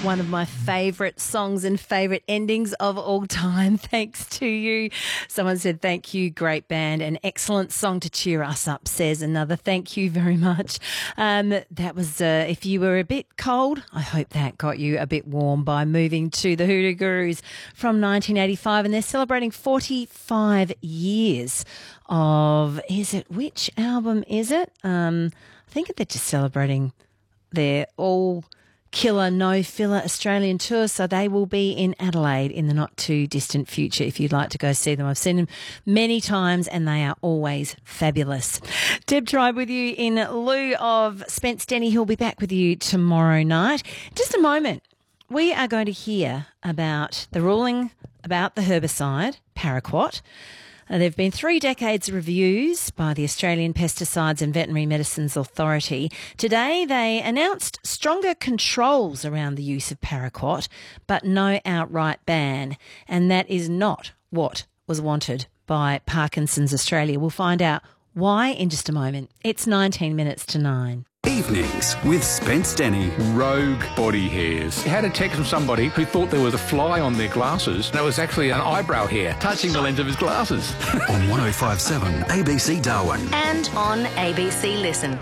one of my favourite songs and favourite endings of all time. Thanks to you. Someone said, thank you, great band. An excellent song to cheer us up, says another. Thank you very much. That was, if you were a bit cold, I hope that got you a bit warm by moving to the Hoodoo Gurus from 1985. And they're celebrating 45 years of, which album is it? I think they're just celebrating their all killer, no filler Australian tour. So they will be in Adelaide in the not too distant future if you'd like to go see them. I've seen them many times and they are always fabulous. Deb Tribe with you in lieu of Spence Denny. He'll be back with you tomorrow night. Just a moment. We are going to hear about the ruling about the herbicide, paraquat. There have been 3 decades of reviews by the Australian Pesticides and Veterinary Medicines Authority. Today, they announced stronger controls around the use of paraquat, but no outright ban. And that is not what was wanted by Parkinson's Australia. We'll find out why in just a moment. It's 19 minutes to 9. Evenings with Spence Denny. Rogue body hairs. I had a text from somebody who thought there was a fly on their glasses and it was actually an eyebrow hair touching the lens of his glasses. On 105.7 ABC Darwin. And on ABC Listen.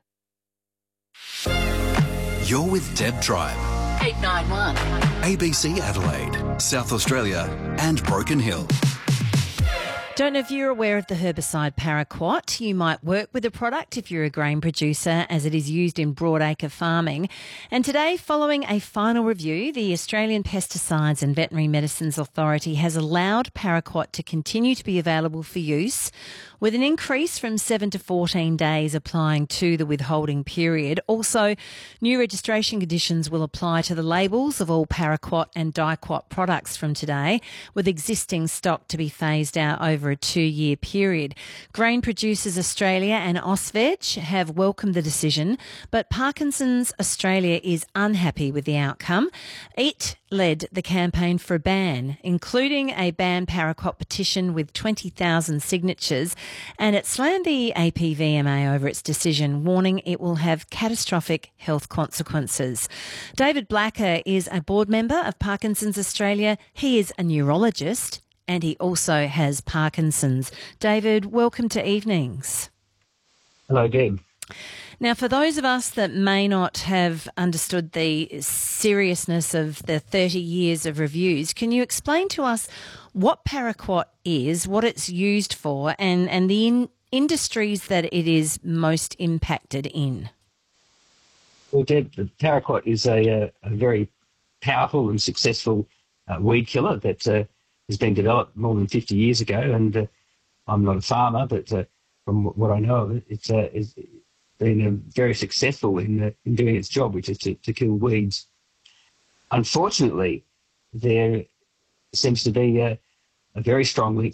You're with Deb Tribe. 891. ABC Adelaide, South Australia and Broken Hill. Don't know if you're aware of the herbicide paraquat. You might work with the product if you're a grain producer, as it is used in broadacre farming. And today, following a final review, the Australian Pesticides and Veterinary Medicines Authority has allowed paraquat to continue to be available for use, with an increase from 7 to 14 days applying to the withholding period. Also, new registration conditions will apply to the labels of all paraquat and diquat products from today, with existing stock to be phased out over a 2-year period. Grain Producers Australia and Ausveg have welcomed the decision, but Parkinson's Australia is unhappy with the outcome. It led the campaign for a ban, including a ban paraquat petition with 20,000 signatures, and it slammed the APVMA over its decision, warning it will have catastrophic health consequences. David Blacker is a board member of Parkinson's Australia. He is a neurologist and he also has Parkinson's. David, welcome to Evenings. Hello, Deb. Now, for those of us that may not have understood the seriousness of the 30 years of reviews, can you explain to us what paraquat is, what it's used for, and the industries that it is most impacted in? Well, Deb, the paraquat is a very powerful and successful weed killer that has been developed more than 50 years ago. And I'm not a farmer, but from what I know of it, it's been very successful in doing its job, which is to kill weeds. Unfortunately, there seems to be a very strong link